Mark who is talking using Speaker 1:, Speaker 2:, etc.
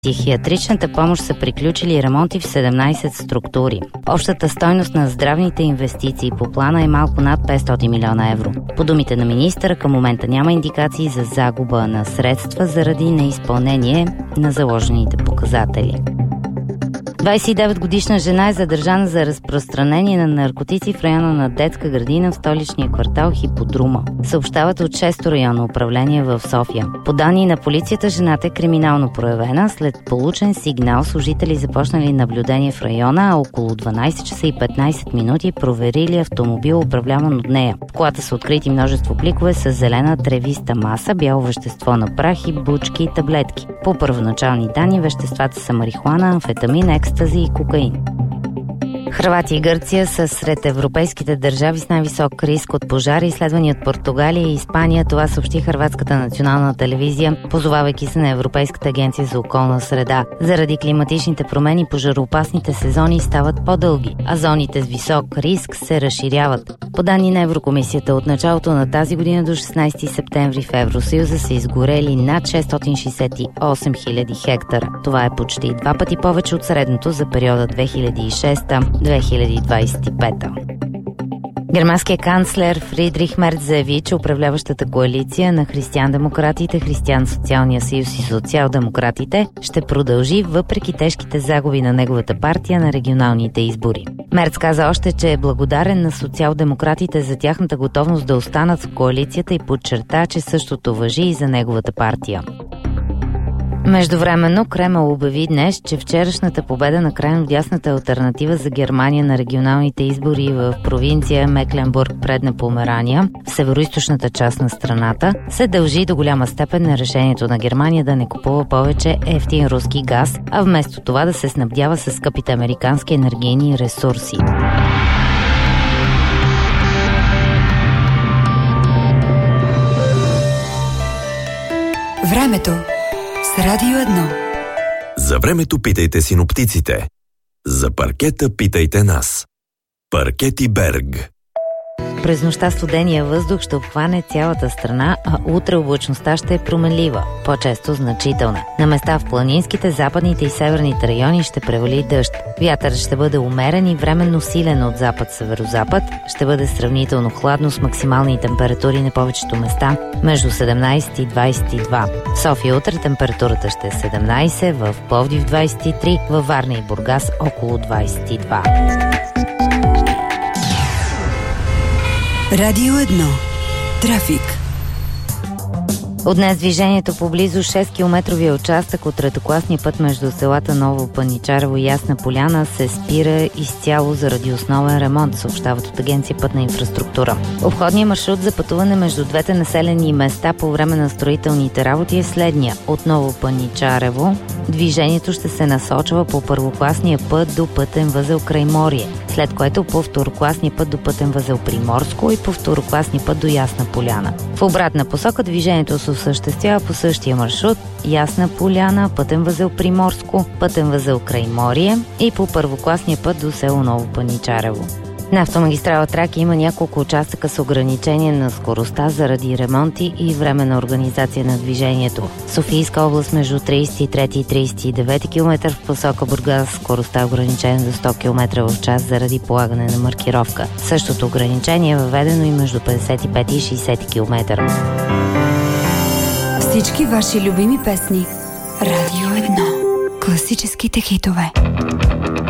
Speaker 1: психиатричната помощ са приключили ремонти в 17 структури. Общата стойност на здравните инвестиции по плана е малко над 500 милиона евро. По думите на министъра, към момента няма индикации за загуба на средства заради неизпълнение на заложените показатели. 29-годишна жена е задържана за разпространение на наркотици в района на детска градина в столичния квартал Хиподрума. Съобщават от 6-то районно управление в София. По данни на полицията, жената е криминално проявена. След получен сигнал, служители започнали наблюдение в района, а около 12 часа и 15 минути проверили автомобил, управляван от нея. В колата са открити множество пликове с зелена тревиста маса, бяло вещество на прах и бучки и таблетки. По първоначални данни, веществата са марихуана, амфетамин, екстази и кокаин. Хърватия и Гърция са сред европейските държави с най-висок риск от пожари, изследвани от Португалия и Испания. Това съобщи Хърватската национална телевизия, позовавайки се на Европейската агенция за околна среда. Заради климатичните промени пожароопасните сезони стават по-дълги, а зоните с висок риск се разширяват. По данни на Еврокомисията, от началото на тази година до 16 септември в Евросъюза са изгорели над 668 000 хектара. Това е почти 2 пъти повече от средното за периода 2006-2025. Германският канцлер Фридрих Мерц заяви, че управляващата коалиция на християн-демократите, Християн-социалния съюз и социал-демократите ще продължи въпреки тежките загуби на неговата партия на регионалните избори. Мерц каза още, че е благодарен на социал-демократите за тяхната готовност да останат в коалицията и подчерта, че същото важи и за неговата партия. Междувременно Кремъл обяви днес, че вчерашната победа на крайно дясната алтернатива за Германия на регионалните избори в провинция Мекленбург, Предна Померания, в североизточната част на страната, се дължи до голяма степен на решението на Германия да не купува повече евтин руски газ, а вместо това да се снабдява с скъпите американски енергийни ресурси.
Speaker 2: Времето с Радио 1.
Speaker 3: За времето питайте синоптиците. За паркета питайте нас. Паркети Берг.
Speaker 1: През нощта студения въздух ще обхване цялата страна, а утре облачността ще е променлива, по-често значителна. На места в планинските, западните и северните райони ще превали дъжд. Вятърът ще бъде умерен и временно силен от запад-северозапад. Ще бъде сравнително хладно с максимални температури на повечето места между 17 и 22. В София утре температурата ще е 17, в Пловдив 23, във Варна и Бургас около 22.
Speaker 2: Радио 1. Трафик.
Speaker 1: От днес движението по близо 6-километровия участък от третокласния път между селата Ново Паничарево и Ясна Поляна се спира изцяло заради основен ремонт, съобщават от Агенция Пътна инфраструктура. Обходният маршрут за пътуване между двете населени места по време на строителните работи е следния. От Ново Паничарево движението ще се насочва по първокласния път до пътен възел Крайморие, след което по второкласния път до пътен възел Приморско и по второкласния път до Ясна Поляна. В обратна посока движението се осъществява по същия маршрут: Ясна Поляна, пътен възел Приморско, пътен възел Крайморие и по първокласния път до село Ново Паничарево. На автомагистрала Тракия има няколко участъка с ограничение на скоростта заради ремонти и временна организация на движението. Софийска област между 33 и 39 км в посока Бургас скоростта е ограничена до 100 км в час заради полагане на маркировка. Същото ограничение е въведено и между 55 и 60 км.
Speaker 2: Всички ваши любими песни. Радио 1. Класическите хитове.